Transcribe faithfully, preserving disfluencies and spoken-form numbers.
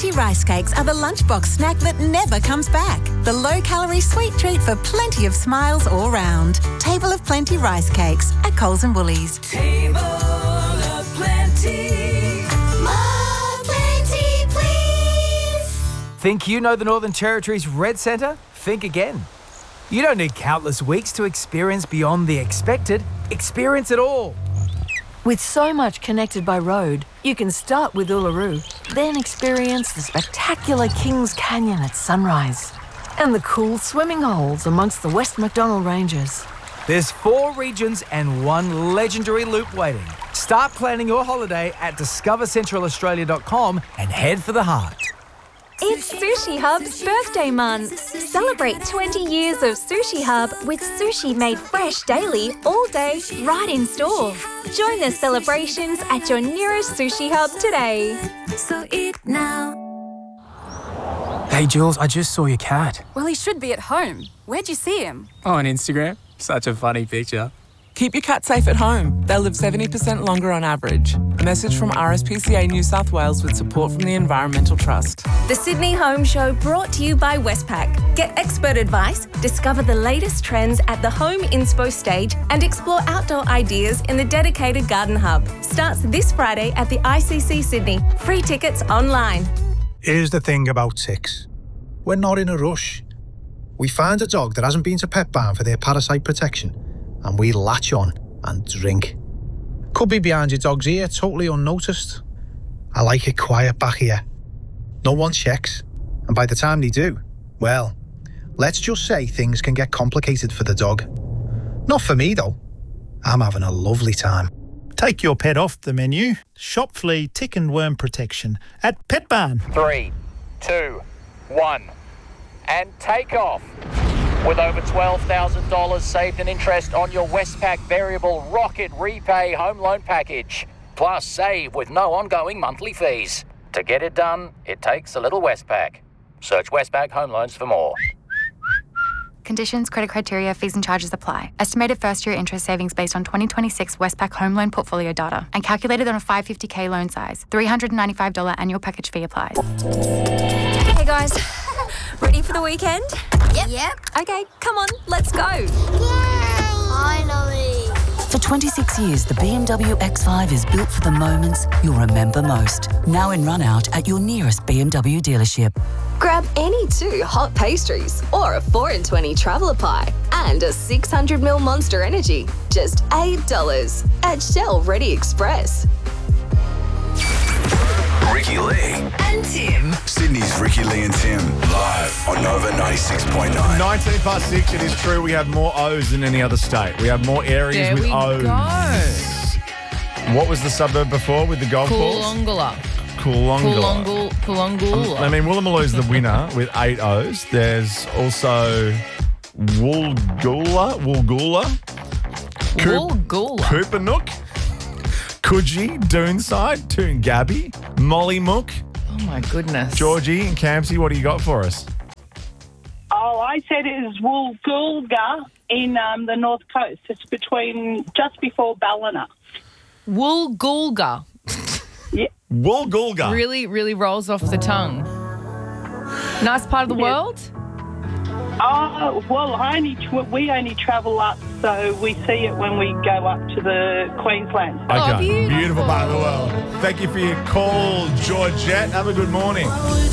Plenty rice cakes are the lunchbox snack that never comes back. The low-calorie sweet treat for plenty of smiles all round. Table of Plenty rice cakes at Coles and Woolies. Table of Plenty. More plenty, please. Think you know the Northern Territory's Red Centre? Think again. You don't need countless weeks to experience beyond the expected. Experience it all. With so much connected by road, you can start with Uluru, then experience the spectacular Kings Canyon at sunrise and the cool swimming holes amongst the West Macdonnell Ranges. There's four regions and one legendary loop waiting. Start planning your holiday at discover central australia dot com and head for the heart. It's Sushi Hub's birthday month. Celebrate twenty years of Sushi Hub with sushi made fresh daily, all day, right in store. Join the celebrations at your nearest Sushi Hub today. So eat now. Hey, Jules, I just saw your cat. Well, he should be at home. Where'd you see him? Oh, on Instagram. Such a funny picture. Keep your cat safe at home. They'll live seventy percent longer on average. A message from R S P C A New South Wales with support from the Environmental Trust. The Sydney Home Show brought to you by Westpac. Get expert advice, discover the latest trends at the Home Inspo stage and explore outdoor ideas in the dedicated Garden Hub. Starts this Friday at the I C C Sydney. Free tickets online. Here's the thing about ticks. We're not in a rush. We find a dog that hasn't been to Pet Barn for their parasite protection and we latch on and drink. Could be behind your dog's ear, totally unnoticed. I like it quiet back here. No one checks, and by the time they do, well, let's just say things can get complicated for the dog. Not for me though. I'm having a lovely time. Take your pet off the menu. Shop flea, tick and worm protection at Pet Barn. Three, two, one, and take off. With over twelve thousand dollars saved in interest on your Westpac Variable Rocket Repay Home Loan Package. Plus save with no ongoing monthly fees. To get it done, it takes a little Westpac. Search Westpac Home Loans for more. Conditions, credit criteria, fees and charges apply. Estimated first-year interest savings based on twenty twenty-six Westpac home loan portfolio data and calculated on a five hundred fifty thousand dollars loan size. three hundred ninety-five dollars annual package fee applies. Hey guys, ready for the weekend? Yep. Yep. Okay, come on, let's go. Yay! Finally. For twenty-six years, the B M W X five is built for the moments you'll remember most. Now in run-out at your nearest B M W dealership. Grab any two hot pastries or a four in twenty traveller pie and a six hundred milliliter Monster Energy. Just eight dollars at Shell Ready Express. Ricky Lee and Tim. Sydney's Ricky Lee and Tim live on Nova ninety-six point nine. nineteen past six, it is true we have more O's than any other state. We have more areas there with we O's. Go. What was the suburb before with the golf balls? Coolongula. Coolongula. Coolongula. Coolongula. Um, I mean, Woolloomooloo's the winner with eight O's. There's also Woolgoola. Woolgoola. Woolgoola. Coopanook. Coogee, Doonside, Toongabbie, Mollymook. Oh my goodness. Georgie and Campsie, what do you got for us? Oh, I said it is Woolgoolga in um, the North Coast. It's between, just before Ballina. Woolgoolga. Yeah. Woolgoolga. Really, really rolls off the tongue. Nice part of the Yes. world? Oh, well, I only tra- we only travel up, so we see it when we go up to the Queensland. Okay, Oh, beautiful. beautiful part of the world. Thank you for your call, Georgette. Have a good morning.